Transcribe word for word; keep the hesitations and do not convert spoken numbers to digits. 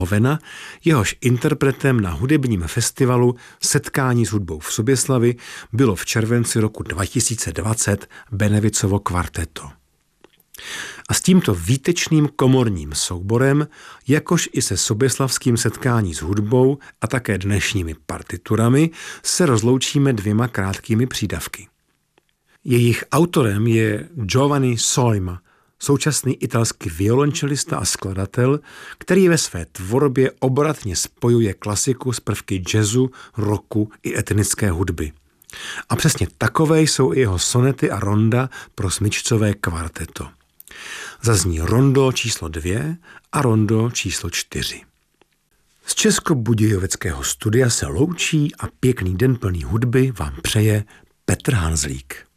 Vena, jehož interpretem na hudebním festivalu Setkání s hudbou v Soběslavi bylo v červenci roku dva tisíce dvacet Benevicovo kvarteto. A s tímto výtečným komorním souborem, jakož i se soběslavským Setkání s hudbou a také dnešními partiturami, se rozloučíme dvěma krátkými přídavky. Jejich autorem je Giovanni Soima, současný italský violončelista a skladatel, který ve své tvorbě obratně spojuje klasiku s prvky jazzu, rocku i etnické hudby. A přesně takové jsou i jeho sonety a ronda pro smyčcové kvarteto. Zazní rondo číslo dvě a rondo číslo čtyři. Z Českobudějovického studia se loučí a pěkný den plný hudby vám přeje Petr Hanzlík.